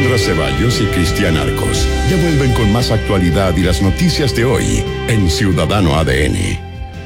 Sandra Ceballos y Cristian Arcos ya vuelven con más actualidad y las noticias de hoy en Ciudadano ADN.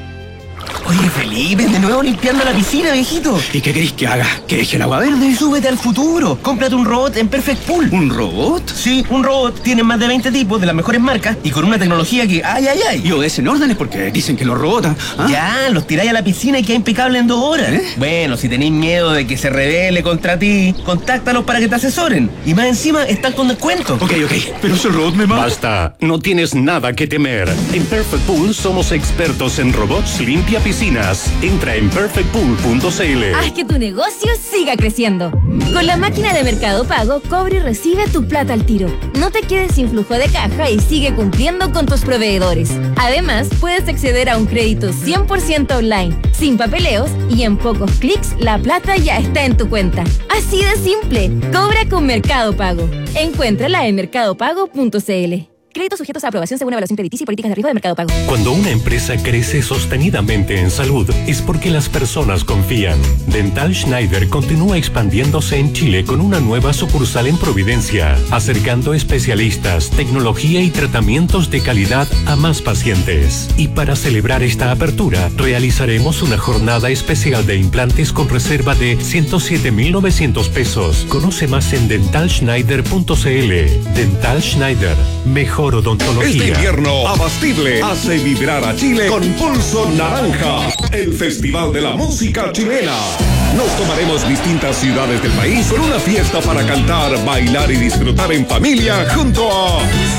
Oye, Felipe, de nuevo limpiando la piscina, viejito. ¿Y qué querés que haga? ¿Que deje el agua verde? Súbete al futuro. Cómprate un robot en Perfect Pool. ¿Un robot? Sí, un robot. Tiene más de 20 tipos de las mejores marcas y con una tecnología que... ¡Ay! Y obedecen órdenes porque dicen que los robots... ¿ah? Ya, los tiráis a la piscina y queda impecable en 2 horas. Bueno, si tenéis miedo de que se rebele contra ti, contáctalos para que te asesoren. Y más encima, están con descuento. Ok. Pero ese robot me mata. Basta, no tienes nada que temer. En Perfect Pool somos expertos en robots limpia piscinas. Entra en perfectpool.cl. Haz que tu negocio siga creciendo. Con la máquina de Mercado Pago, cobra y recibe tu plata al tiro. No te quedes sin flujo de caja y sigue cumpliendo con tus proveedores. Además, puedes acceder a un crédito 100% online, sin papeleos y en pocos clics la plata ya está en tu cuenta. Así de simple. Cobra con Mercado Pago. Encuéntrala en mercadopago.cl. Créditos sujetos a aprobación según evaluación crediticia y políticas de riesgo de Mercado Pago. Cuando una empresa crece sostenidamente en salud, es porque las personas confían. Dental Schneider continúa expandiéndose en Chile con una nueva sucursal en Providencia, acercando especialistas, tecnología y tratamientos de calidad a más pacientes. Y para celebrar esta apertura, realizaremos una jornada especial de implantes con reserva de 107.900 pesos. Conoce más en dentalschneider.cl. Dental Schneider. Mejor odontología. Este invierno, Abastible hace vibrar a Chile con Pulso Naranja, el festival de la música chilena. Nos tomaremos distintas ciudades del país con una fiesta para cantar, bailar y disfrutar en familia junto a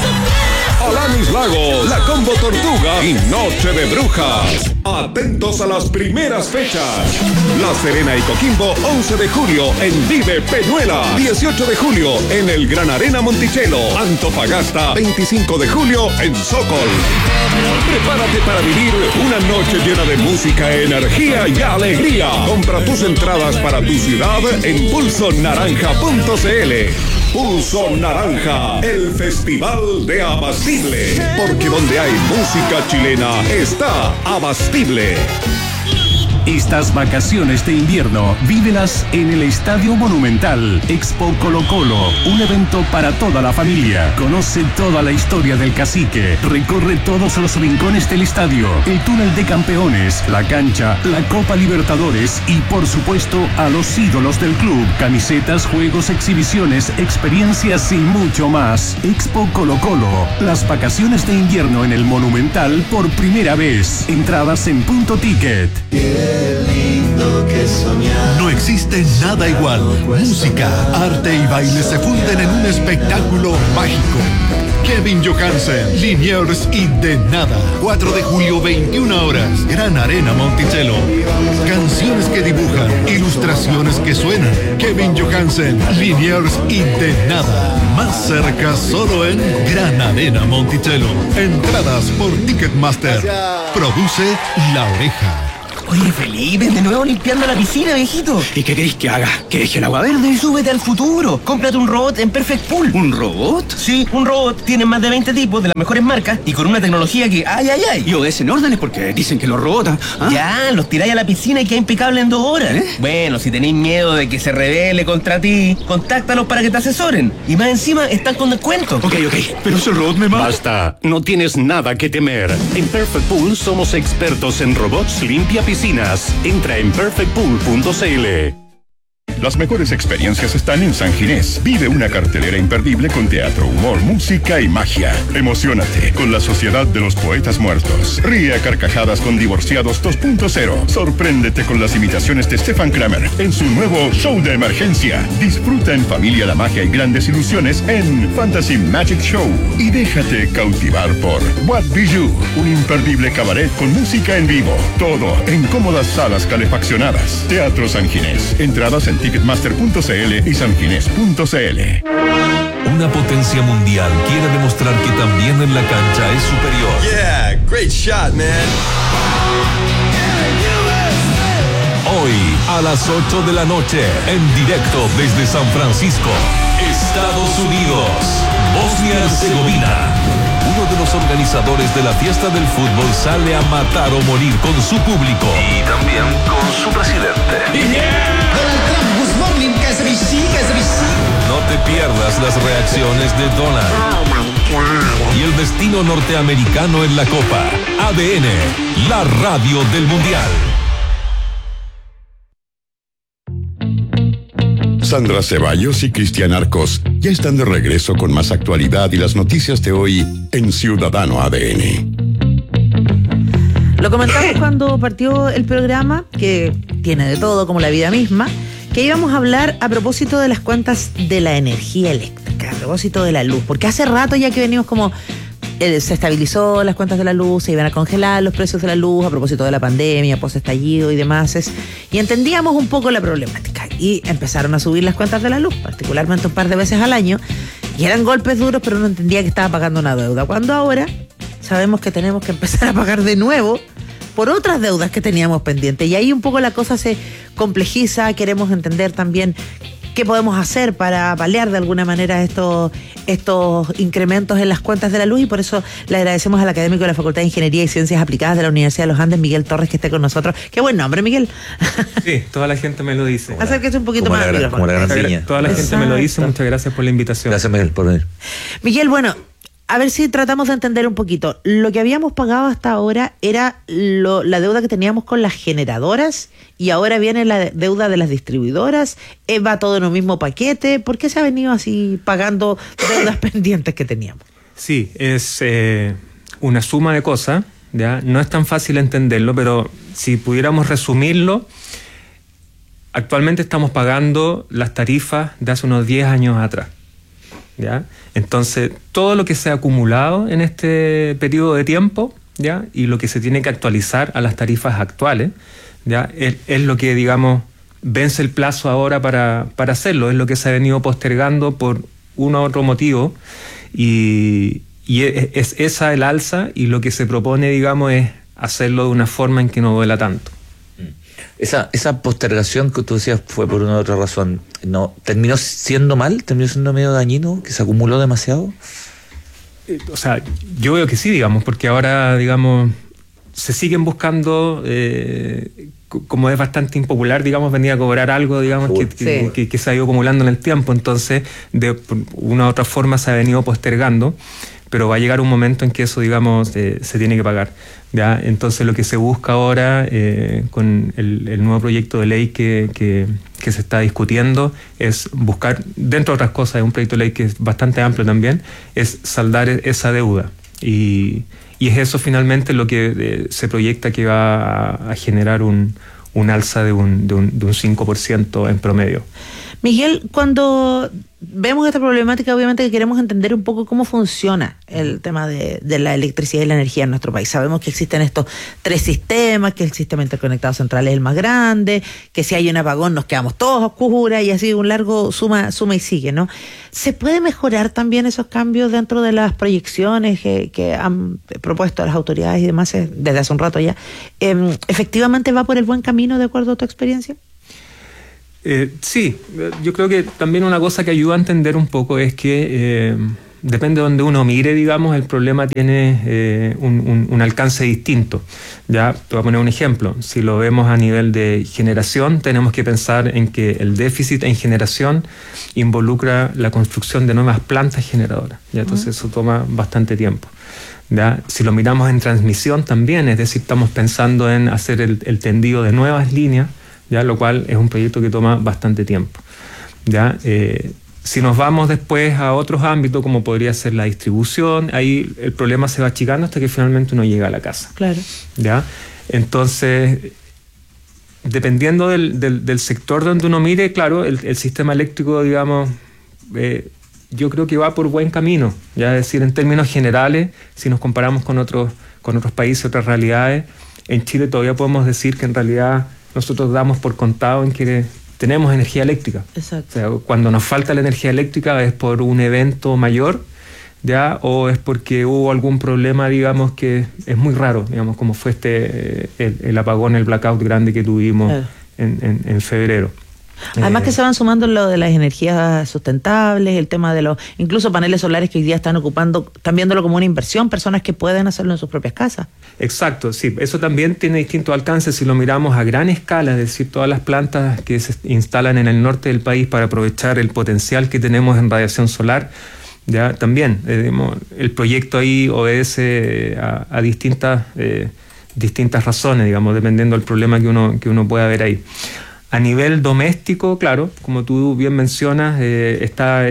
Alanis Lago, La Combo Tortuga y Noche de Brujas. Atentos a las primeras fechas. La Serena y Coquimbo, 11 de julio en Vive Peñuela. 18 de julio en el Gran Arena Monticello. Antofagasta, 25 de julio en Sokol. Prepárate para vivir una noche llena de música, energía y alegría. Compra tus entradas para tu ciudad en pulsonaranja.cl. Pulso Naranja, el festival de Abastible. Porque donde hay música chilena está Abastible. Estas vacaciones de invierno, vívelas en el Estadio Monumental. Expo Colo Colo, un evento para toda la familia. Conoce toda la historia del cacique. Recorre todos los rincones del estadio, el túnel de campeones, la cancha, la Copa Libertadores y, por supuesto, a los ídolos del club. Camisetas, juegos, exhibiciones, experiencias y mucho más. Expo Colo Colo, las vacaciones de invierno en el Monumental por primera vez. Entradas en Punto Ticket. No existe nada igual. Música, arte y baile se funden en un espectáculo mágico. Kevin Johansen, Liniers y De Nada. 4 de julio, 21 horas. Gran Arena Monticello. Canciones que dibujan, ilustraciones que suenan. Kevin Johansen, Liniers y De Nada. Más cerca solo en Gran Arena Monticello. Entradas por Ticketmaster. Produce La Oreja. Oye, Felipe, de nuevo limpiando la piscina, viejito. ¿Y qué querés que haga? ¿Que deje el agua verde? Súbete al futuro. Cómprate un robot en Perfect Pool. ¿Un robot? Sí, un robot. Tiene más de 20 tipos de las mejores marcas y con una tecnología que... ¡Ay! Y obedecen órdenes porque dicen que los robots... ¿ah? Ya, los tiráis a la piscina y queda impecable en 2 horas. Bueno, si tenéis miedo de que se rebele contra ti, contáctalos para que te asesoren. Y más encima, están con descuento. Ok. Pero ese robot me mata. Basta, no tienes nada que temer. En Perfect Pool somos expertos en robots limpia piscinas. Entra en perfectpool.cl. Las mejores experiencias están en San Ginés. Vive una cartelera imperdible con teatro, humor, música y magia. Emociónate con la Sociedad de los Poetas Muertos. Ríe a carcajadas con Divorciados 2.0. Sorpréndete con las imitaciones de Stefan Kramer en su nuevo show de emergencia. Disfruta en familia la magia y grandes ilusiones en Fantasy Magic Show. Y déjate cautivar por What Bijou, un imperdible cabaret con música en vivo. Todo en cómodas salas calefaccionadas. Teatro San Ginés. Entradas en Ticketmaster.cl y sanginés.cl. Una potencia mundial quiere demostrar que también en la cancha es superior. Yeah, great shot, man. Hoy, a las 8 de la noche, en directo desde San Francisco, Estados Unidos, Bosnia-Herzegovina. Uno de los organizadores de la fiesta del fútbol sale a matar o morir con su público. Y también con su presidente. No te pierdas Vivirás las reacciones de Donald y el destino norteamericano en la Copa. ADN, la radio del Mundial. Sandra Ceballos y Cristian Arcos ya están de regreso con más actualidad y las noticias de hoy en Ciudadano ADN. Lo comentamos cuando partió el programa, que tiene de todo como la vida misma, que íbamos a hablar a propósito de las cuentas de la energía eléctrica, a propósito de la luz, porque hace rato ya que venimos como se estabilizó las cuentas de la luz, se iban a congelar los precios de la luz a propósito de la pandemia, post-estallido y demás, y entendíamos un poco la problemática y empezaron a subir las cuentas de la luz, particularmente un par de veces al año, y eran golpes duros, pero uno entendía que estaba pagando una deuda, cuando ahora sabemos que tenemos que empezar a pagar de nuevo por otras deudas que teníamos pendientes, y ahí un poco la cosa se complejiza. Queremos entender también qué podemos hacer para paliar de alguna manera estos incrementos en las cuentas de la luz, y por eso le agradecemos al académico de la Facultad de Ingeniería y Ciencias Aplicadas de la Universidad de los Andes, Miguel Torres, que esté con nosotros. Qué buen nombre, Miguel. Sí, toda la gente me lo dice. Acérquese un poquito más. Como la gran niña. Toda la gente me lo dice. Muchas gracias por la invitación. Gracias, Miguel, por venir. Miguel, bueno, a ver si tratamos de entender un poquito. Lo que habíamos pagado hasta ahora era la deuda que teníamos con las generadoras, y ahora viene la deuda de las distribuidoras. Va todo en un mismo paquete. ¿Por qué se ha venido así pagando deudas pendientes que teníamos? Sí, es una suma de cosas, ¿ya? No es tan fácil entenderlo, pero si pudiéramos resumirlo, actualmente estamos pagando las tarifas de hace unos 10 años atrás, ¿ya? Entonces, todo lo que se ha acumulado en este periodo de tiempo, ¿ya? Y lo que se tiene que actualizar a las tarifas actuales, ¿ya? Es lo que, digamos, vence el plazo ahora para hacerlo. Es lo que se ha venido postergando por uno u otro motivo, y es esa el alza, y lo que se propone, digamos, es hacerlo de una forma en que no duela tanto. Esa postergación que tú decías fue por una u otra razón, ¿no terminó siendo mal? ¿Terminó siendo medio dañino? ¿Que se acumuló demasiado? O sea, yo veo que sí, digamos, porque ahora, digamos, se siguen buscando, como es bastante impopular, digamos, venir a cobrar algo, digamos, que se ha ido acumulando en el tiempo. Entonces, de una u otra forma se ha venido postergando, pero va a llegar un momento en que eso, digamos, se tiene que pagar, ¿ya? Entonces, lo que se busca ahora con el nuevo proyecto de ley que se está discutiendo es buscar, dentro de otras cosas, es un proyecto de ley que es bastante amplio también, es saldar esa deuda. Y es eso finalmente lo que se proyecta que va a generar un alza de un 5% en promedio. Miguel, cuando vemos esta problemática, obviamente que queremos entender un poco cómo funciona el tema de la electricidad y la energía en nuestro país. Sabemos que existen estos 3 sistemas, que el sistema interconectado central es el más grande, que si hay un apagón nos quedamos todos a oscuras, y así un largo suma y sigue, ¿no? ¿Se puede mejorar también esos cambios dentro de las proyecciones que han propuesto las autoridades y demás desde hace un rato ya? ¿Efectivamente va por el buen camino de acuerdo a tu experiencia? Sí, yo creo que también una cosa que ayuda a entender un poco es que depende de donde uno mire, digamos, el problema tiene un alcance distinto. Ya te voy a poner un ejemplo. Si lo vemos a nivel de generación, tenemos que pensar en que el déficit en generación involucra la construcción de nuevas plantas generadoras. ¿Ya? Entonces eso toma bastante tiempo. ¿Ya? Si lo miramos en transmisión también, es decir, estamos pensando en hacer el tendido de nuevas líneas, ¿ya? Lo cual es un proyecto que toma bastante tiempo, ¿ya? Si nos vamos después a otros ámbitos, como podría ser la distribución, ahí el problema se va achicando hasta que finalmente uno llega a la casa. Claro. ¿Ya? Entonces, dependiendo del sector donde uno mire, claro, el sistema eléctrico, digamos, yo creo que va por buen camino, ¿ya? Es decir, en términos generales, si nos comparamos con otros países, otras realidades, en Chile todavía podemos decir que en realidad nosotros damos por contado en que tenemos energía eléctrica. Exacto. O sea, cuando nos falta la energía eléctrica es por un evento mayor, ¿ya? O es porque hubo algún problema, digamos, que es muy raro, digamos, como fue el apagón, el blackout grande que tuvimos en febrero. Además que se van sumando lo de las energías sustentables, el tema de los, incluso paneles solares que hoy día están ocupando, están viéndolo como una inversión, personas que pueden hacerlo en sus propias casas. Exacto, sí, eso también tiene distintos alcances si lo miramos a gran escala, es decir, todas las plantas que se instalan en el norte del país para aprovechar el potencial que tenemos en radiación solar. Ya también el proyecto ahí obedece a distintas razones, digamos, dependiendo del problema que uno pueda ver ahí. A nivel doméstico, claro, como tú bien mencionas, está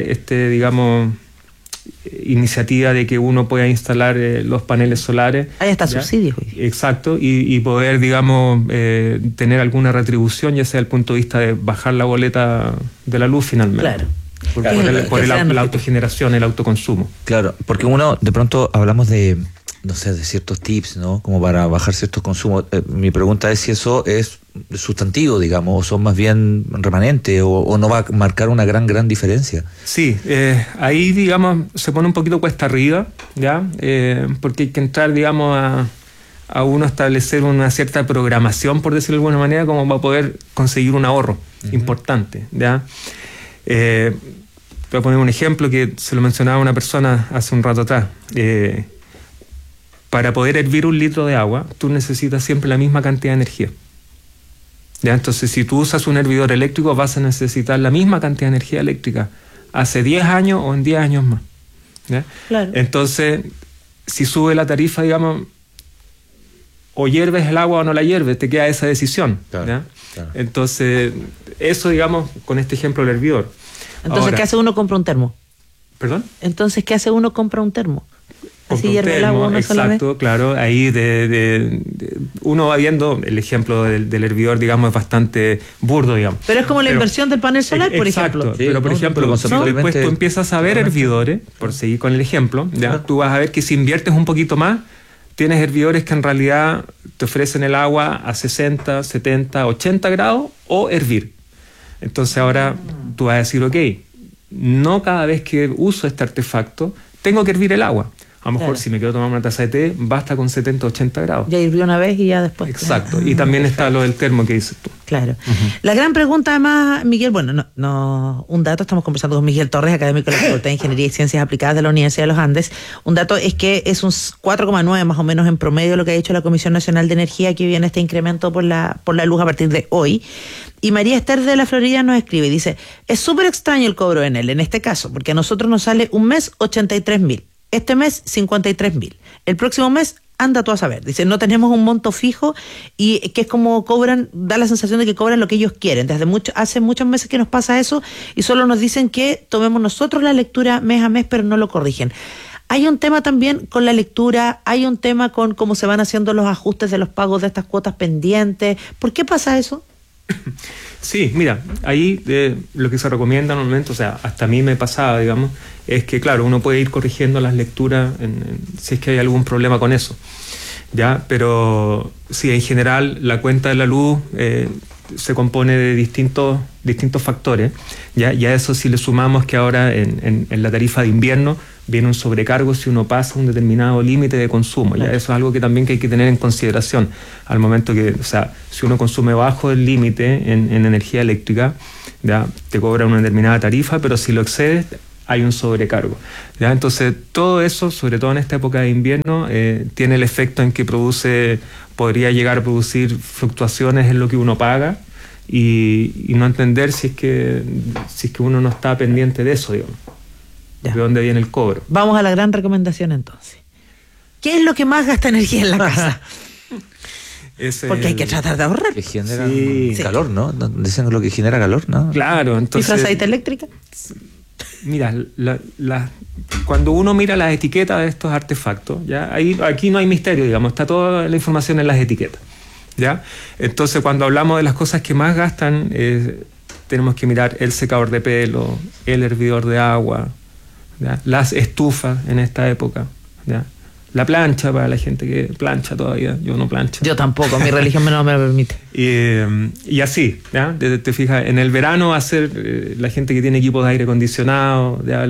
iniciativa de que uno pueda instalar los paneles solares. Ahí está subsidio. Exacto, y poder, digamos, tener alguna retribución, ya sea desde el punto de vista de bajar la boleta de la luz finalmente. Claro. Por la autogeneración, el autoconsumo. Claro, porque uno, de pronto hablamos de, no sé, de ciertos tips, ¿no? Como para bajar ciertos consumos. Mi pregunta es si eso es sustantivo, digamos, o son más bien remanentes, o no va a marcar una gran diferencia. Sí, ahí, digamos, se pone un poquito cuesta arriba, ¿ya? Porque hay que entrar, digamos, a uno establecer una cierta programación, por decirlo de alguna manera, como para poder conseguir un ahorro importante, ¿ya? Voy a poner un ejemplo que se lo mencionaba una persona hace un rato atrás. Para poder hervir 1 litro de agua, tú necesitas siempre la misma cantidad de energía. ¿Ya? Entonces, si tú usas un hervidor eléctrico, vas a necesitar la misma cantidad de energía eléctrica hace 10 años o en 10 años más. ¿Ya? Claro. Entonces, si sube la tarifa, digamos, o hierves el agua o no la hierves, te queda esa decisión. Claro, ¿ya? claro. Entonces, eso, digamos, con este ejemplo del hervidor. Entonces, Ahora, ¿qué hace uno? Compra un termo. ¿Perdón? Entonces, ¿qué hace uno? Compra un termo. Así hierve el agua una sola vez. Exacto, claro. Ahí uno va viendo el ejemplo del hervidor, digamos, es bastante burdo, digamos. Pero es como la inversión del panel solar, por ejemplo. Sí, pero por ejemplo, después tú empiezas a ver hervidores, por seguir con el ejemplo, ¿ya? Tú vas a ver que si inviertes un poquito más, tienes hervidores que en realidad te ofrecen el agua a 60, 70, 80 grados o hervir. Entonces ahora tú vas a decir, ok, no cada vez que uso este artefacto tengo que hervir el agua. A lo mejor si me quiero tomar una taza de té, basta con 70, 80 grados. Ya hirvió una vez y ya después. Exacto. Y también está lo del termo que dices tú. Claro. La gran pregunta además, Miguel, bueno, no un dato, estamos conversando con Miguel Torres, académico de la Facultad de Ingeniería y Ciencias Aplicadas de la Universidad de los Andes. Un dato es que es un 4,9 más o menos en promedio lo que ha dicho la Comisión Nacional de Energía, que viene este incremento por la luz a partir de hoy. Y María Esther de la Florida nos escribe y dice, es súper extraño el cobro en él, en este caso, porque a nosotros nos sale un mes 83.000. Este mes 53.000. El próximo mes anda tú a saber. Dice, no tenemos un monto fijo y que es como cobran, da la sensación de que cobran lo que ellos quieren. Hace muchos meses que nos pasa eso y solo nos dicen que tomemos nosotros la lectura mes a mes, pero no lo corrigen. Hay un tema también con la lectura, hay un tema con cómo se van haciendo los ajustes de los pagos de estas cuotas pendientes. ¿Por qué pasa eso? Sí, mira, ahí lo que se recomienda normalmente, o sea, hasta a mí me pasaba, digamos, es que, claro, uno puede ir corrigiendo las lecturas si es que hay algún problema con eso, ¿ya? Pero sí, en general, la cuenta de la luz se compone de distintos factores, ¿ya? Y a eso si le sumamos que ahora en la tarifa de invierno viene un sobrecargo si uno pasa un determinado límite de consumo. Claro. ¿Ya? Eso es algo que también que hay que tener en consideración al momento que, o sea, si uno consume bajo el límite en energía eléctrica, ya te cobra una determinada tarifa, pero si lo excedes hay un sobrecargo. ¿Ya? Entonces, todo eso, sobre todo en esta época de invierno, tiene el efecto en que podría llegar a producir fluctuaciones en lo que uno paga y no entender si es que uno no está pendiente de eso, digamos. ¿De dónde viene el cobro? Vamos a la gran recomendación entonces. ¿Qué es lo que más gasta energía en la casa? Porque hay que tratar de ahorrar. Que genera calor, ¿no? Dicen lo que genera calor, ¿no? Claro, entonces... ¿Y frazadita eléctrica? Mira, cuando uno mira las etiquetas de estos artefactos, ¿ya? Aquí no hay misterio, digamos, está toda la información en las etiquetas, ¿ya? Entonces, cuando hablamos de las cosas que más gastan, tenemos que mirar el secador de pelo, el hervidor de agua, ¿ya? Las estufas en esta época, ¿ya? La plancha para la gente que plancha todavía. Yo no plancho. Yo tampoco, mi religión no me lo permite. Y así, ¿ya? Te fijas, en el verano va a ser la gente que tiene equipos de aire acondicionado, ¿ya?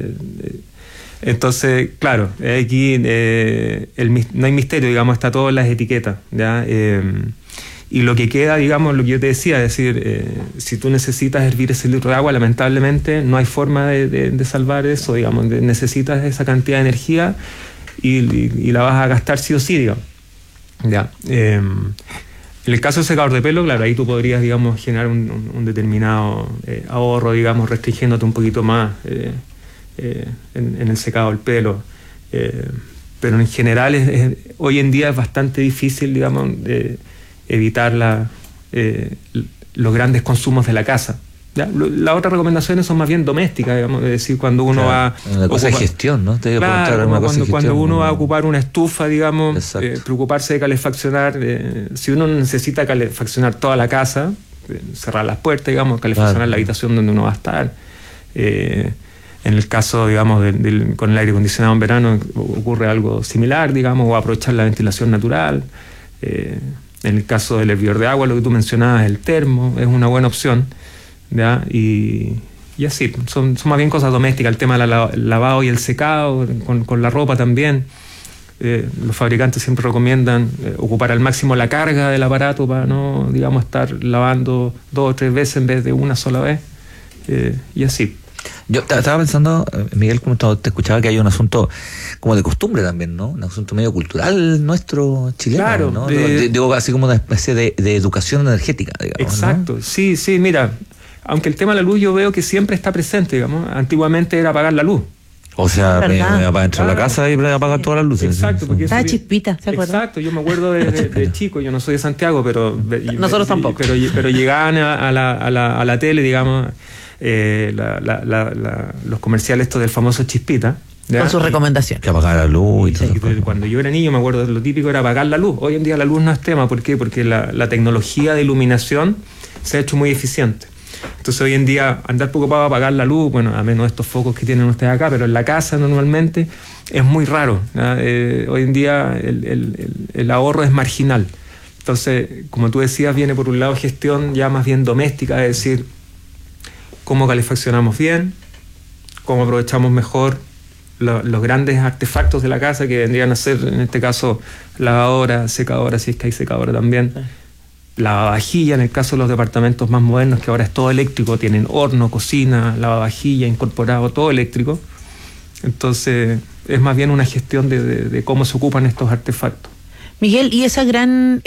Entonces, claro, aquí no hay misterio, digamos, está todo en las etiquetas, ¿ya? Y lo que queda, digamos, lo que yo te decía, es decir, si tú necesitas hervir ese litro de agua, lamentablemente no hay forma de salvar eso, digamos, necesitas esa cantidad de energía y la vas a gastar sí o sí, digamos. Ya. En el caso del secador de pelo, claro, ahí tú podrías, digamos, generar un determinado ahorro, digamos, restringiéndote un poquito más en el secado del pelo. Pero en general hoy en día es bastante difícil, digamos, evitar los grandes consumos de la casa. ¿Ya? Las otras recomendaciones son más bien domésticas, digamos, es decir, cuando uno va... Una cosa de gestión, ¿no? Cuando uno va a ocupar una estufa, digamos, preocuparse de calefaccionar, si uno necesita calefaccionar toda la casa, cerrar las puertas, digamos, calefaccionar la habitación donde uno va a estar. En el caso, digamos, con el aire acondicionado en verano ocurre algo similar, digamos, o aprovechar la ventilación natural. En el caso del hervidor de agua, lo que tú mencionabas, el termo, es una buena opción. ¿Ya? Y así, son más bien cosas domésticas, el tema del lavado y el secado, con la ropa también. Los fabricantes siempre recomiendan ocupar al máximo la carga del aparato para no, digamos, estar lavando 2 o 3 veces en vez de una sola vez. Y así. Yo estaba pensando, Miguel, como te escuchaba, que hay un asunto como de costumbre también, ¿no? Un asunto medio cultural nuestro chileno, claro, ¿no? Digo, así como una especie de educación energética, digamos. Exacto, ¿no? Sí, mira, aunque el tema de la luz yo veo que siempre está presente, digamos. Antiguamente era apagar la luz. O sea, me para entrar a la casa y apagar todas las luces. Exacto, porque estaba chispita, ¿se acuerdan? Exacto, yo me acuerdo de chico, yo no soy de Santiago, pero nosotros tampoco. Pero llegaban a la tele, digamos, los comerciales estos del famoso Chispita. ¿Ya? Con sus recomendaciones. Que apagar la luz y todo. Cuando yo era niño, me acuerdo, lo típico era apagar la luz. Hoy en día la luz no es tema, ¿por qué? Porque la tecnología de iluminación se ha hecho muy eficiente. Entonces hoy en día andar preocupado a apagar la luz, bueno, a menos estos focos que tienen ustedes acá, pero en la casa normalmente es muy raro. Hoy en día el ahorro es marginal. Entonces, como tú decías, viene por un lado gestión ya más bien doméstica, es decir, cómo calefaccionamos bien, cómo aprovechamos mejor los grandes artefactos de la casa, que vendrían a ser, en este caso, lavadora, secadora, si es que hay secadora también. Lavavajilla, en el caso de los departamentos más modernos, que ahora es todo eléctrico, tienen horno, cocina, lavavajilla incorporado, todo eléctrico. Entonces es más bien una gestión de cómo se ocupan estos artefactos. Miguel, y esa gran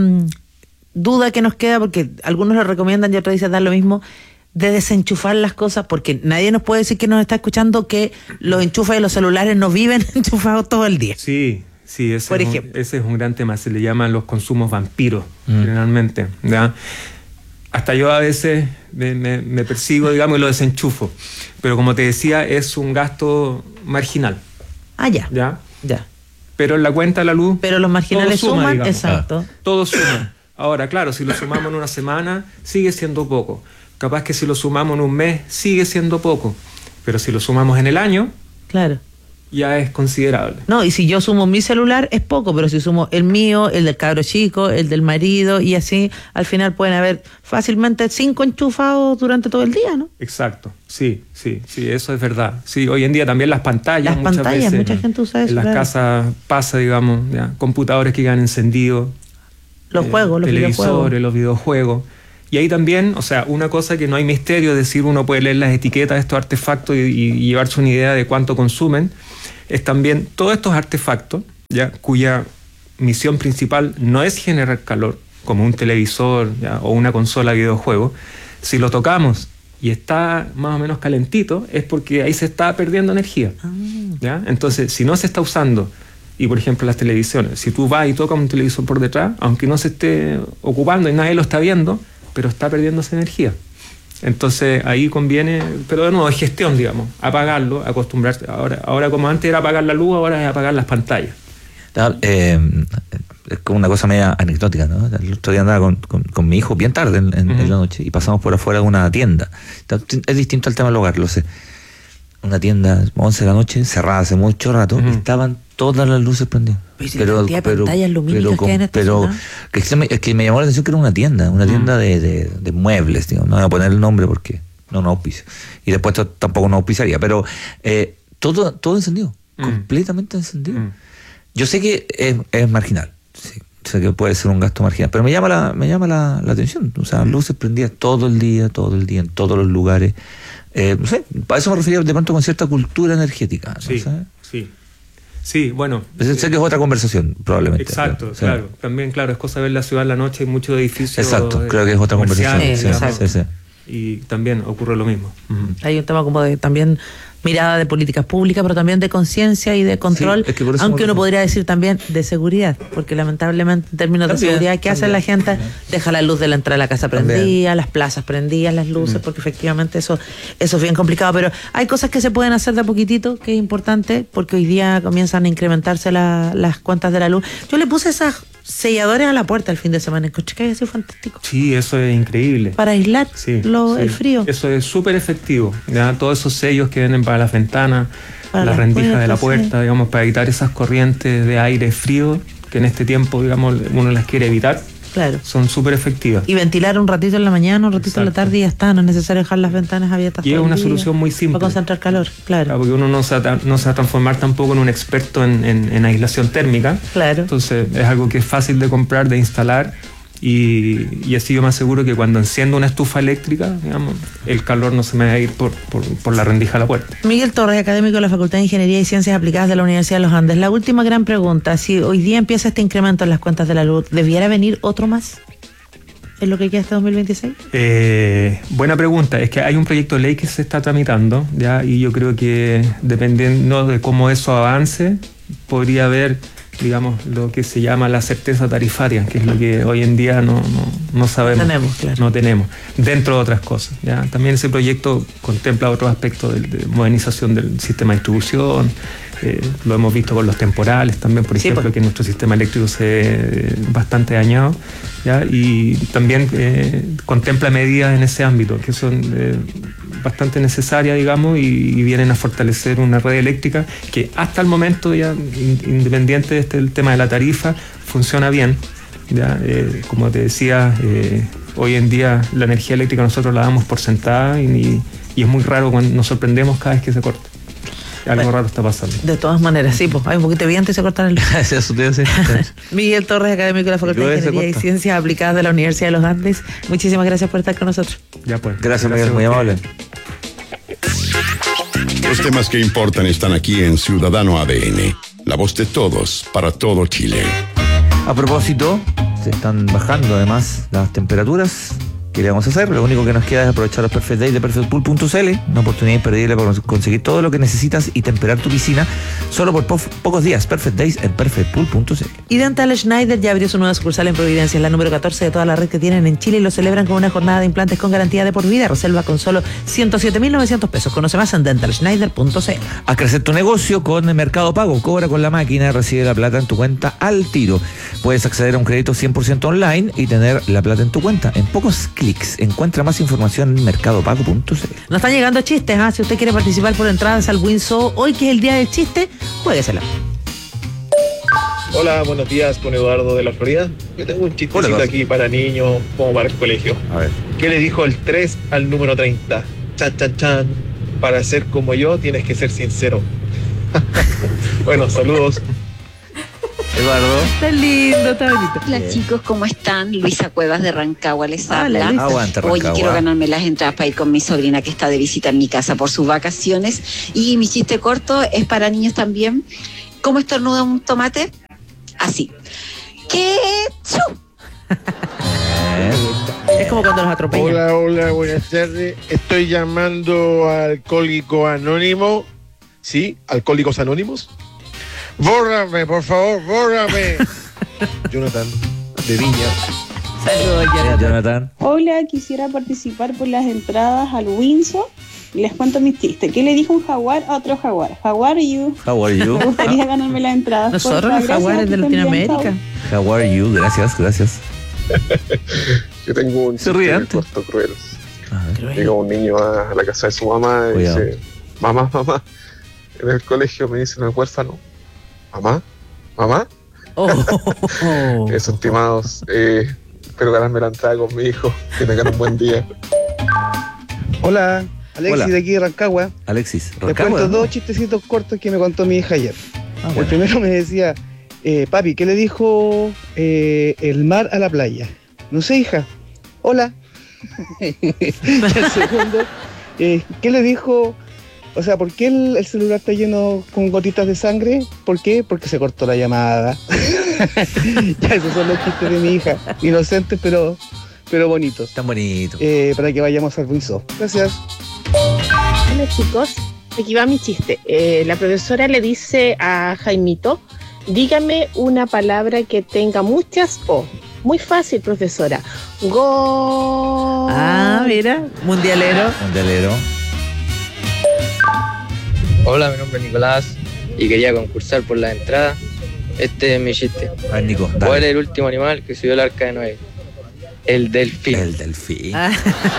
duda que nos queda, porque algunos lo recomiendan y otros dicen dar lo mismo, de desenchufar las cosas, porque nadie nos puede decir que nos está escuchando que los enchufes de los celulares no viven enchufados todo el día. Sí, ese es un gran tema, se le llaman los consumos vampiros, generalmente, ¿ya? Hasta yo a veces me persigo, digamos, y lo desenchufo, pero como te decía, es un gasto marginal. Ya. Pero en la cuenta de la luz, pero los marginales suman, digamos. exacto. Todo suma. Ahora, claro, si lo sumamos en una semana, sigue siendo poco. Capaz que si lo sumamos en un mes, sigue siendo poco. Pero si lo sumamos en el año, claro, ya es considerable. No, y si yo sumo mi celular es poco, pero si sumo el mío, el del cabro chico, el del marido, y así, al final pueden haber fácilmente 5 enchufados durante todo el día, ¿no? Exacto, sí, eso es verdad. Sí, hoy en día también las pantallas. Mucha gente usa eso. En las casas pasa, digamos, ya, computadores que quedan encendidos. Los juegos, los televisores, los videojuegos. Y ahí también, o sea, una cosa que no hay misterio, es decir, uno puede leer las etiquetas de estos artefactos y llevarse una idea de cuánto consumen, es también todos estos artefactos, ya, cuya misión principal no es generar calor, como un televisor, ya, o una consola de videojuego. Si lo tocamos y está más o menos calentito, es porque ahí se está perdiendo energía. ¿Ya? Entonces, si no se está usando, y por ejemplo las televisiones, si tú vas y tocas un televisor por detrás, aunque no se esté ocupando y nadie lo está viendo, pero está perdiéndose energía. Entonces ahí conviene, pero de nuevo es gestión, digamos, apagarlo, acostumbrarse. Ahora como antes era apagar la luz, ahora es apagar las pantallas. Es como una cosa media anecdótica, ¿no? El otro día andaba con mi hijo bien tarde en la noche y pasamos por afuera de una tienda. Es distinto al tema del hogar, lo sé. Una tienda, 11 de la noche, cerrada hace mucho rato, estaban todas las luces prendidas. Pero pantallas lumínicas que hay en esta ciudad. Es que me llamó la atención que era una tienda de muebles, digamos. No voy a poner el nombre porque no auspicia. Y después tampoco no auspiciaría, pero todo encendido, completamente encendido. Yo sé que es marginal, sí, sé que puede ser un gasto marginal, pero me llama la atención. O sea, luces prendidas todo el día, en todos los lugares. No sé, para eso me refería de pronto con cierta cultura energética, ¿no? Sí, ¿sabes? Sí, bueno. Sé que es otra conversación, probablemente. Exacto, sí. Claro. También, claro, es cosa de ver la ciudad en la noche, hay muchos edificios. Exacto, creo que es otra conversación. Sí. Y también ocurre lo mismo. Hay un tema como de también mirada de políticas públicas, pero también de conciencia y de control, es que por eso aunque uno podría decir también de seguridad, porque lamentablemente en términos de seguridad, ¿qué hace la gente? Deja la luz de la entrada de la casa prendida, las plazas prendidas, las luces, porque efectivamente eso es bien complicado, pero hay cosas que se pueden hacer de a poquitito, que es importante, porque hoy día comienzan a incrementarse las cuentas de la luz. Yo le puse esas selladores a la puerta el fin de semana, encontré que había sido fantástico. Sí, eso es increíble. Para aislar el frío. Eso es súper efectivo. ¿Ya? Todos esos sellos que vienen para las ventanas, las rendijas de la puerta, digamos, para evitar esas corrientes de aire frío que en este tiempo, digamos, uno las quiere evitar. Claro. Son súper efectivas. Y ventilar un ratito en la mañana, un ratito en la tarde y ya está. No es necesario dejar las ventanas abiertas. Y es una solución muy simple. Para concentrar calor, claro. Porque uno no se va a transformar tampoco en un experto en aislación térmica. Claro. Entonces es algo que es fácil de comprar, de instalar. Y así yo me aseguro que cuando enciendo una estufa eléctrica, digamos, el calor no se me va a ir por la rendija de la puerta. Miguel Torres, académico de la Facultad de Ingeniería y Ciencias Aplicadas de la Universidad de los Andes. La última gran pregunta, si hoy día empieza este incremento en las cuentas de la luz, ¿debiera venir otro más? ¿Es lo que queda este 2026? Buena pregunta. Es que hay un proyecto de ley que se está tramitando, ¿ya? Y yo creo que dependiendo de cómo eso avance, podría haber, digamos, lo que se llama la certeza tarifaria, que es lo que hoy en día no sabemos. No tenemos, dentro de otras cosas. ¿Ya? También ese proyecto contempla otros aspectos de modernización del sistema de distribución. Lo hemos visto con los temporales también, por ejemplo, que nuestro sistema eléctrico se ve bastante dañado, ¿ya? Y también contempla medidas en ese ámbito que son bastante necesarias, digamos, y vienen a fortalecer una red eléctrica que hasta el momento, ya independiente de el tema de la tarifa, funciona bien, ¿ya? Como te decía, hoy en día la energía eléctrica nosotros la damos por sentada y es muy raro cuando nos sorprendemos cada vez que se corta. Algo raro está pasando. De todas maneras, sí, pues hay un poquito de viento y se corta el... Miguel Torres, académico de la Facultad de Ingeniería y Ciencias Aplicadas de la Universidad de los Andes. Muchísimas gracias por estar con nosotros. Ya pues. Gracias, Miguel, muy amable. Los temas que importan están aquí en Ciudadano ADN. La voz de todos, para todo Chile. A propósito, se están bajando además las temperaturas. ¿Qué le vamos a hacer? Lo único que nos queda es aprovechar los Perfect Days de perfectpool.cl, una oportunidad imperdible para conseguir todo lo que necesitas y temperar tu piscina solo por pocos días. Perfect Days en perfectpool.cl. Y Dental Schneider ya abrió su nueva sucursal en Providencia, es la número 14 de toda la red que tienen en Chile y lo celebran con una jornada de implantes con garantía de por vida. Reserva con solo 107.900 pesos. Conoce más en dentalschneider.cl. Haz crecer tu negocio con Mercado Pago. Cobra con la máquina, recibe la plata en tu cuenta al tiro. Puedes acceder a un crédito 100% online y tener la plata en tu cuenta en pocos clics. Encuentra más información en mercadopago.cl. Nos están llegando chistes, Si usted quiere participar por entradas al Winso, hoy que es el día del chiste, juéguesela. Hola, buenos días, con Eduardo de la Florida. Yo tengo un chistecito aquí para niños, como para el colegio. A ver. ¿Qué le dijo el 3 al número 30? Chan, chan, chan. Para ser como yo, tienes que ser sincero. Bueno, saludos. Eduardo. Está lindo, está bonito. Hola chicos, ¿cómo están? Luisa Cuevas de Rancagua les habla. Aguanta, Hoy Rancagua. quiero ganarme las entradas para ir con mi sobrina que está de visita en mi casa por sus vacaciones. Y mi chiste corto es para niños también. ¿Cómo estornuda un tomate? Así. ¡Ketchup! Es como cuando los atropellan. Hola, buenas tardes. Estoy llamando a Alcohólico Anónimo. ¿Sí? ¿Alcohólicos Anónimos? ¡Bórrame, por favor, bórrame! Jonathan, de Viña. Saludos, Jonathan. Hola, quisiera participar por las entradas al Windsor. Les cuento mis chistes. ¿Qué le dijo un jaguar a otro jaguar? How are you? How are you? Me gustaría ganarme las entradas. Nosotros los jaguares de Latinoamérica. How are you? Gracias. Yo tengo un chiste corto cruel. Llega un niño a la casa de su mamá y dice: mamá, en el colegio me dicen el huérfano. ¿Mamá? Eso, estimados. Espero ganarme la entrada con mi hijo. Que tengan un buen día. Hola, Alexis de aquí de Rancagua. Alexis, Les cuento 2 chistecitos cortos que me contó mi hija ayer. El primero me decía, papi, ¿qué le dijo el mar a la playa? No sé, hija. Hola. El segundo, ¿qué le dijo? O sea, ¿por qué el celular está lleno con gotitas de sangre? ¿Por qué? Porque se cortó la llamada. Ya, esos son los chistes de mi hija. Inocentes, pero bonitos. Tan bonitos. Para que vayamos al Ruizo. Gracias. Hola, chicos. Aquí va mi chiste. La profesora le dice a Jaimito, dígame una palabra que tenga muchas O. Muy fácil, profesora. Gol. Ah, mira, mundialero. Hola, mi nombre es Nicolás y quería concursar por la entrada. Este es mi chiste. A ver, Nico, dale. ¿Cuál es el último animal que subió el arca de Noé? El delfín. El delfín. Ah.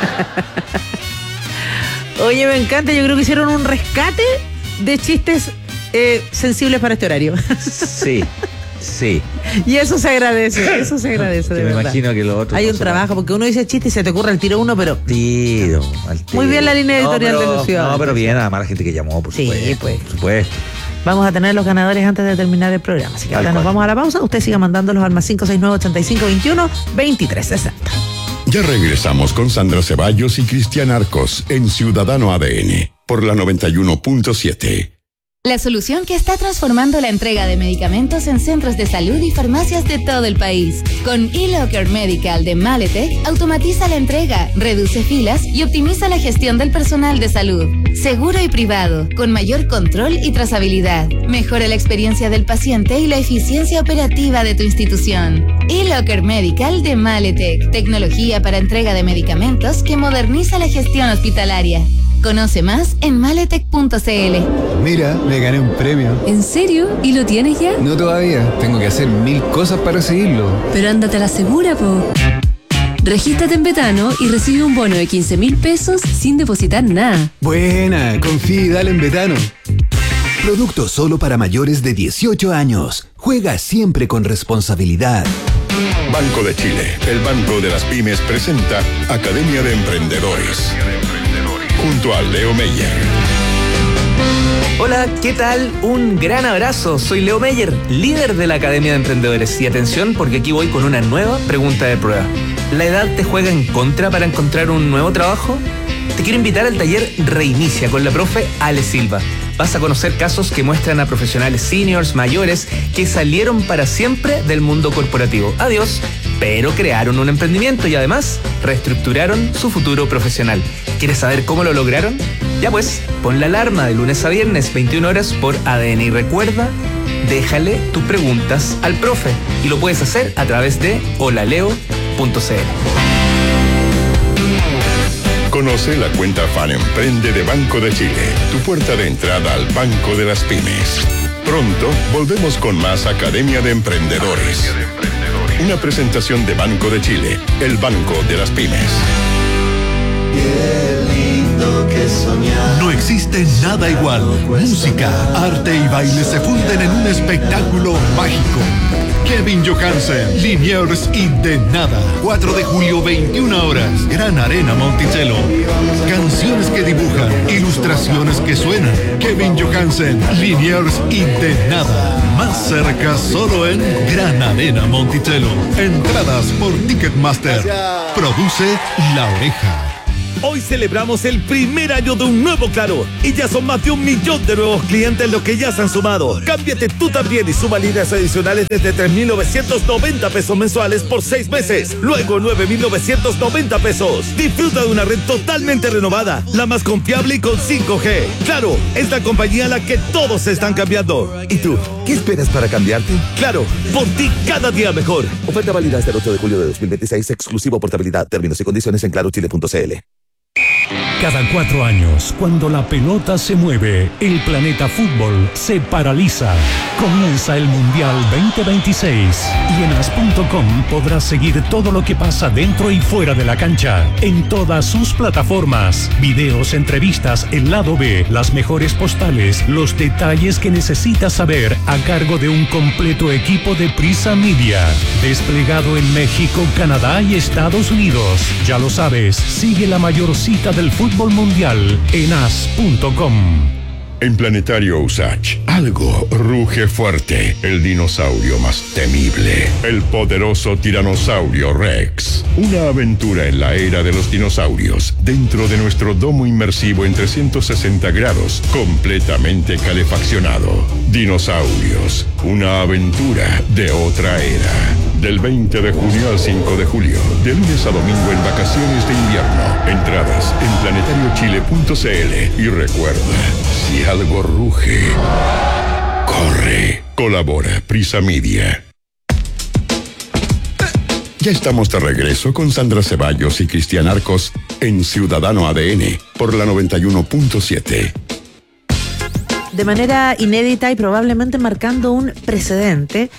Oye, me encanta. Yo creo que hicieron un rescate de chistes sensibles para este horario. Sí. Y eso se agradece, de verdad. Me imagino que lo otro. Hay un trabajo, porque uno dice chiste y se te ocurre al tiro uno, pero. Al tiro. Muy bien la línea editorial de Lucio. No, pero bien, además la gente que llamó, por supuesto. Sí, pues. Por supuesto. Vamos a tener los ganadores antes de terminar el programa. Así que ahora nos vamos a la pausa. Usted siga mandándolos al más 569-8521-2360. Ya regresamos con Sandra Ceballos y Cristian Arcos en Ciudadano ADN por la 91.7. La solución que está transformando la entrega de medicamentos en centros de salud y farmacias de todo el país. Con eLocker Medical de Maletec, automatiza la entrega, reduce filas y optimiza la gestión del personal de salud. Seguro y privado, con mayor control y trazabilidad. Mejora la experiencia del paciente y la eficiencia operativa de tu institución. eLocker Medical de Maletec, tecnología para entrega de medicamentos que moderniza la gestión hospitalaria. Conoce más en maletec.cl. Mira, me gané un premio. ¿En serio? ¿Y lo tienes ya? No todavía, tengo que hacer 1000 cosas para recibirlo. Pero ándate a la segura, po. Regístrate en Betano y recibe un bono de 15.000 pesos sin depositar nada. Buena, confía y dale en Betano. Producto solo para mayores de 18 años. Juega siempre con responsabilidad. Banco de Chile, el banco de las pymes, presenta Academia de Emprendedores. Junto a Leo Meyer. Hola, ¿qué tal? Un gran abrazo. Soy Leo Meyer, líder de la Academia de Emprendedores. Y atención, porque aquí voy con una nueva pregunta de prueba. ¿La edad te juega en contra para encontrar un nuevo trabajo? Te quiero invitar al taller Reinicia con la profe Ale Silva. Vas a conocer casos que muestran a profesionales seniors, mayores, que salieron para siempre del mundo corporativo. Adiós, pero crearon un emprendimiento y además reestructuraron su futuro profesional. ¿Quieres saber cómo lo lograron? Ya pues, pon la alarma de lunes a viernes, 21 horas por ADN. Y recuerda, déjale tus preguntas al profe. Y lo puedes hacer a través de holaleo.cl. Conoce la cuenta Fan Emprende de Banco de Chile, tu puerta de entrada al Banco de las Pymes. Pronto volvemos con más Academia de Emprendedores. Una presentación de Banco de Chile, el Banco de las Pymes. No existe nada igual. Música, arte y baile se funden en un espectáculo mágico. Kevin Johansen, Liniers y De Nada. 4 de julio, 21 horas. Gran Arena Monticello. Canciones que dibujan, ilustraciones que suenan. Kevin Johansen, Liniers y De Nada. Más cerca solo en Gran Arena Monticello. Entradas por Ticketmaster. Produce La Oreja. Hoy celebramos el primer año de un nuevo Claro y ya son más de 1 millón de nuevos clientes los que ya se han sumado. Cámbiate tú también y suma líneas adicionales desde 3.990 pesos mensuales por 6 meses. Luego 9.990 pesos. Disfruta de una red totalmente renovada, la más confiable y con 5G. Claro, es la compañía a la que todos se están cambiando. ¿Y tú? ¿Qué esperas para cambiarte? Claro, por ti cada día mejor. Oferta válida hasta el 8 de julio de 2026, exclusivo portabilidad. Términos y condiciones en clarochile.cl. Cada 4 años, cuando la pelota se mueve, el planeta fútbol se paraliza. Comienza el Mundial 2026 y en as.com podrás seguir todo lo que pasa dentro y fuera de la cancha, en todas sus plataformas. Videos, entrevistas, el lado B, las mejores postales, los detalles que necesitas saber a cargo de un completo equipo de Prisa Media, desplegado en México, Canadá y Estados Unidos. Ya lo sabes, sigue la mayor cita del fútbol mundial en as.com. En Planetario Usach, algo ruge fuerte. El dinosaurio más temible. El poderoso tiranosaurio Rex. Una aventura en la era de los dinosaurios. Dentro de nuestro domo inmersivo en 360 grados. Completamente calefaccionado. Dinosaurios. Una aventura de otra era. Del 20 de junio al 5 de julio. De lunes a domingo en vacaciones de invierno. Entradas en planetariochile.cl. Y recuerda, si algo ruge, corre. Colabora Prisa Media. Ya estamos de regreso con Sandra Ceballos y Cristian Arcos en Ciudadano ADN por la 91.7. De manera inédita y probablemente marcando un precedente,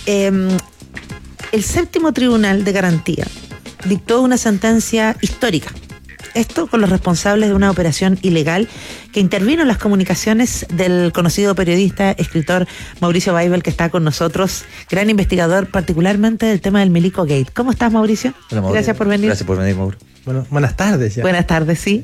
el séptimo tribunal de garantía dictó una sentencia histórica. Esto con los responsables de una operación ilegal que intervino en las comunicaciones del conocido periodista, escritor Mauricio Weibel, que está con nosotros, gran investigador particularmente del tema del Milico Gate. ¿Cómo estás, Mauricio? Hola, Mauricio. Gracias por venir. Gracias por venir, Mauro. Bueno, buenas tardes ya. Buenas tardes, sí.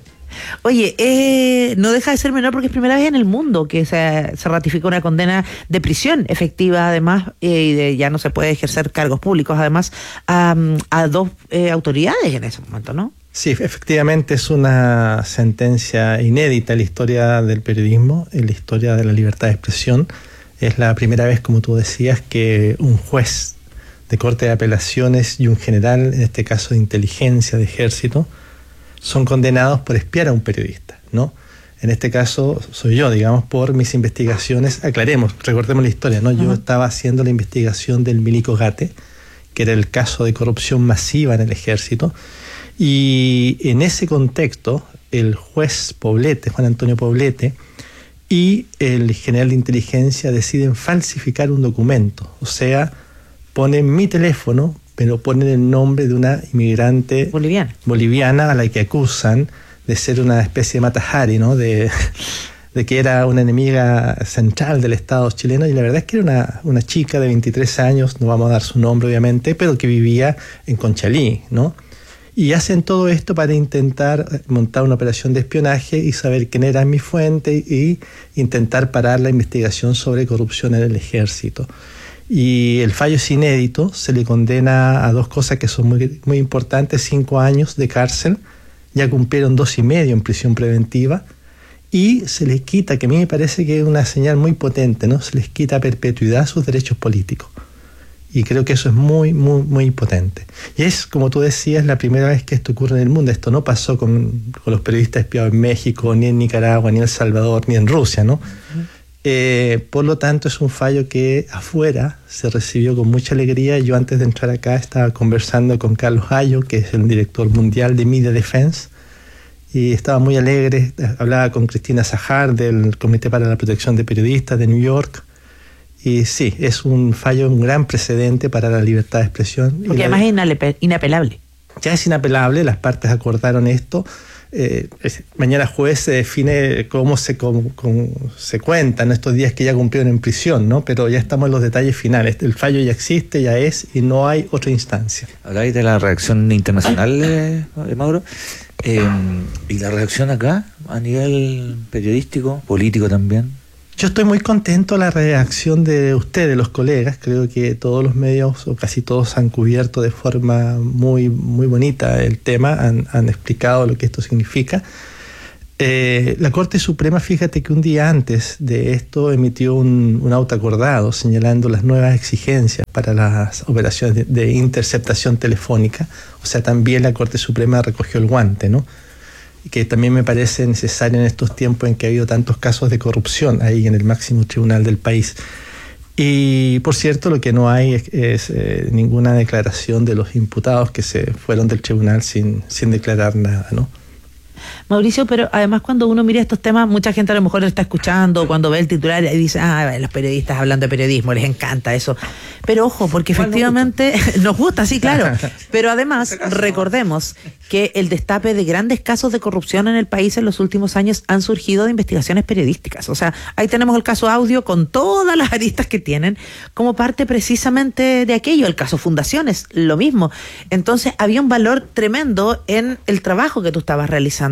Oye, no deja de ser menor porque es primera vez en el mundo que se ratifica una condena de prisión efectiva, además, y ya no se puede ejercer cargos públicos, además, a dos autoridades en ese momento, ¿no? Sí, efectivamente es una sentencia inédita en la historia del periodismo, en la historia de la libertad de expresión. Es la primera vez, como tú decías, que un juez de Corte de Apelaciones y un general, en este caso de inteligencia, de ejército, son condenados por espiar a un periodista, ¿no? En este caso soy yo, digamos, por mis investigaciones. Recordemos la historia, ¿no? Yo estaba haciendo la investigación del Milico Gate, que era el caso de corrupción masiva en el ejército, y en ese contexto el juez Poblete, Juan Antonio Poblete, y el general de inteligencia deciden falsificar un documento, o sea, ponen mi teléfono, pero ponen el nombre de una inmigrante boliviana a la que acusan de ser una especie de Mata Hari, ¿no? De que era una enemiga central del Estado chileno, y la verdad es que era una chica de 23 años, no vamos a dar su nombre obviamente, pero que vivía en Conchalí, ¿no? Y hacen todo esto para intentar montar una operación de espionaje y saber quién era mi fuente y intentar parar la investigación sobre corrupción en el ejército. Y el fallo es inédito, se le condena a dos cosas que son muy, muy importantes: 5 años de cárcel, ya cumplieron 2,5 en prisión preventiva, y se les quita, que a mí me parece que es una señal muy potente, ¿no? Se les quita a perpetuidad sus derechos políticos. Y creo que eso es muy, muy, muy potente. Y es, como tú decías, la primera vez que esto ocurre en el mundo. Esto no pasó con los periodistas espiados en México, ni en Nicaragua, ni en El Salvador, ni en Rusia, ¿no? Por lo tanto, es un fallo que afuera se recibió con mucha alegría. Yo, antes de entrar acá, estaba conversando con Carlos Ayo, que es el director mundial de Media Defense, y estaba muy alegre. Hablaba con Cristina Sajar del Comité para la Protección de Periodistas de New York. Y sí, es un fallo, un gran precedente para la libertad de expresión. Porque además es inapelable. Ya es inapelable, las partes acordaron esto. Mañana jueves se define cómo se cuentan estos días que ya cumplieron en prisión, ¿no? Pero ya estamos en los detalles finales. El fallo ya existe, ya es, y no hay otra instancia. Habláis de la reacción internacional, Mauro, y la reacción acá, a nivel periodístico, político también. Yo estoy muy contento de la reacción de ustedes, los colegas. Creo que todos los medios, o casi todos, han cubierto de forma muy, muy bonita el tema, han explicado lo que esto significa. La Corte Suprema, fíjate que un día antes de esto emitió un auto acordado señalando las nuevas exigencias para las operaciones de interceptación telefónica. O sea, también la Corte Suprema recogió el guante, ¿no? Que también me parece necesario en estos tiempos en que ha habido tantos casos de corrupción ahí en el máximo tribunal del país. Y, por cierto, lo que no hay es ninguna declaración de los imputados que se fueron del tribunal sin declarar nada, ¿no? Mauricio, pero además cuando uno mira estos temas, mucha gente a lo mejor lo está escuchando, cuando ve el titular y dice, los periodistas hablando de periodismo, les encanta eso. Pero ojo, porque efectivamente nos gusta, sí, claro. Pero además, recordemos que el destape de grandes casos de corrupción en el país en los últimos años han surgido de investigaciones periodísticas. O sea, ahí tenemos el caso Audio con todas las aristas que tienen como parte precisamente de aquello. El caso Fundaciones, lo mismo. Entonces, había un valor tremendo en el trabajo que tú estabas realizando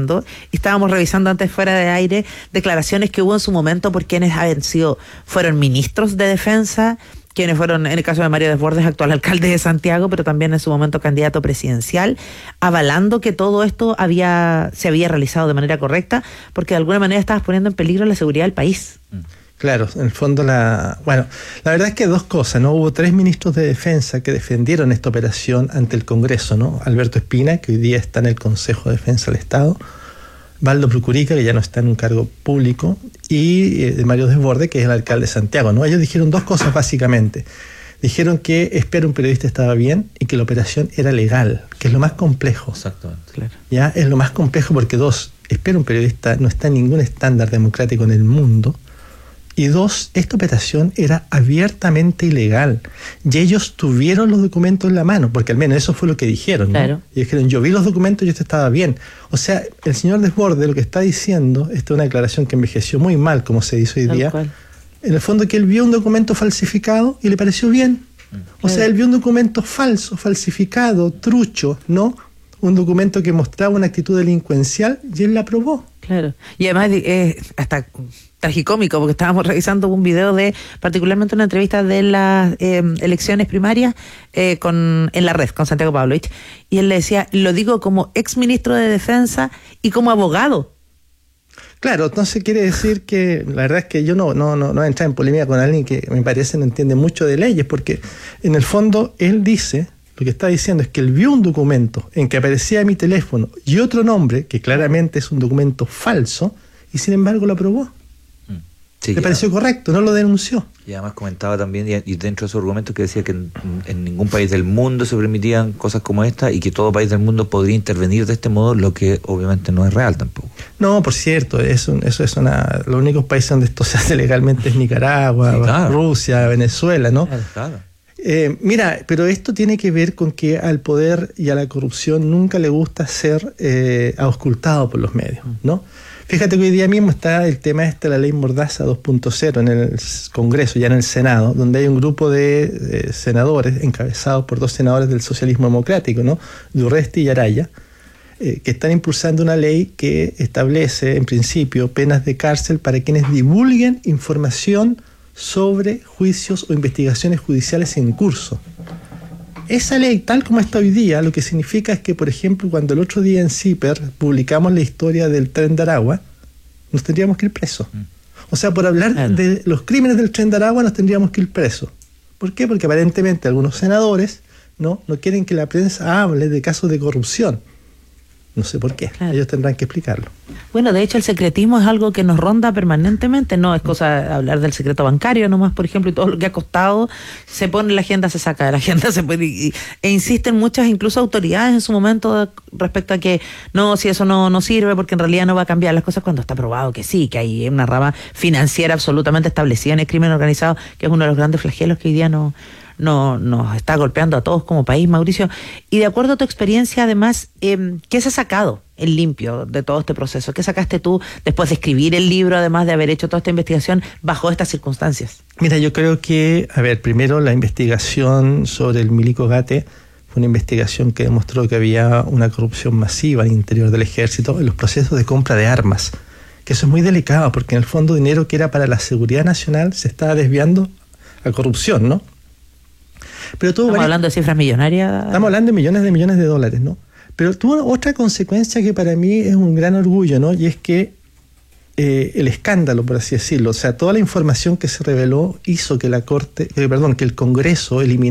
hablando y estábamos revisando antes fuera de aire declaraciones que hubo en su momento por quienes fueron ministros de defensa, quienes fueron, en el caso de Mario Desbordes, actual alcalde de Santiago, pero también en su momento candidato presidencial, avalando que todo esto se había realizado de manera correcta, porque de alguna manera estabas poniendo en peligro la seguridad del país. Claro, en el fondo la verdad es que dos cosas, ¿no? Hubo 3 ministros de defensa que defendieron esta operación ante el Congreso, ¿no? Alberto Espina, que hoy día está en el Consejo de Defensa del Estado, Valdo Procurica, que ya no está en un cargo público, y Mario Desbordes, que es el alcalde de Santiago, ¿no? Ellos dijeron dos cosas básicamente. Dijeron que Espera un periodista estaba bien y que la operación era legal, que es lo más complejo. Exactamente. Claro. Ya es lo más complejo porque Espera un periodista no está en ningún estándar democrático en el mundo. Y 2, esta operación era abiertamente ilegal. Y ellos tuvieron los documentos en la mano, porque al menos eso fue lo que dijeron, ¿no? Claro. Y dijeron, yo vi los documentos y esto estaba bien. O sea, el señor Desbordes lo que está diciendo, esta es una declaración que envejeció muy mal, como se dice hoy día, en el fondo que él vio un documento falsificado y le pareció bien. O sea, él vio un documento falso, falsificado, trucho, ¿no? Un documento que mostraba una actitud delincuencial y él la aprobó. Claro. Y además hasta tragicómico, porque estábamos revisando un video particularmente una entrevista de las elecciones primarias en la red, con Santiago Pavlovich, y él le decía, lo digo como ex ministro de Defensa y como abogado. Claro, entonces quiere decir que la verdad es que yo no voy a entrar en polémica con alguien que me parece no entiende mucho de leyes, porque en el fondo él dice, lo que está diciendo es que él vio un documento en que aparecía mi teléfono y otro nombre, que claramente es un documento falso, y sin embargo lo aprobó. Sí, le pareció correcto, no lo denunció. Y además comentaba también, y dentro de su argumento, que decía que en ningún país del mundo se permitían cosas como esta y que todo país del mundo podría intervenir de este modo, lo que obviamente no es real tampoco. No, por cierto, los únicos países donde esto se hace legalmente es Nicaragua, sí, claro. Rusia, Venezuela, ¿no? Claro. Mira, pero esto tiene que ver con que al poder y a la corrupción nunca le gusta ser auscultado por los medios, ¿no? Fíjate que hoy día mismo está el tema de la ley Mordaza 2.0 en el Congreso, ya en el Senado, donde hay un grupo de senadores encabezados por 2 senadores del socialismo democrático, ¿no? Durresti y Araya, que están impulsando una ley que establece, en principio, penas de cárcel para quienes divulguen información sobre juicios o investigaciones judiciales en curso. Esa ley, tal como está hoy día, lo que significa es que, por ejemplo, cuando el otro día en CIPER publicamos la historia del tren de Aragua, nos tendríamos que ir presos. O sea, por hablar de los crímenes del tren de Aragua nos tendríamos que ir presos. ¿Por qué? Porque aparentemente algunos senadores no quieren que la prensa hable de casos de corrupción. No sé por qué, claro. Ellos tendrán que explicarlo. Bueno, de hecho el secretismo es algo que nos ronda permanentemente, no es cosa de hablar del secreto bancario nomás, por ejemplo, y todo lo que ha costado, se pone en la agenda, se saca de la agenda, e insisten muchas, incluso autoridades en su momento respecto a que no, si eso no sirve, porque en realidad no va a cambiar las cosas, cuando está probado que sí, que hay una rama financiera absolutamente establecida en el crimen organizado, que es uno de los grandes flagelos que hoy día nos está golpeando a todos como país, Mauricio. Y de acuerdo a tu experiencia, además, ¿qué se ha sacado en limpio de todo este proceso? ¿Qué sacaste tú después de escribir el libro, además de haber hecho toda esta investigación bajo estas circunstancias? Mira, yo creo que, primero la investigación sobre el Milico Gate fue una investigación que demostró que había una corrupción masiva al interior del ejército en los procesos de compra de armas, que eso es muy delicado, porque en el fondo dinero que era para la seguridad nacional se estaba desviando a corrupción, ¿no? Pero estamos hablando de cifras millonarias. Estamos hablando de millones de dólares, ¿no? Pero tuvo otra consecuencia que para mí es un gran orgullo, ¿no? Y es que el escándalo, por así decirlo, o sea, toda la información que se reveló hizo que que el Congreso eliminara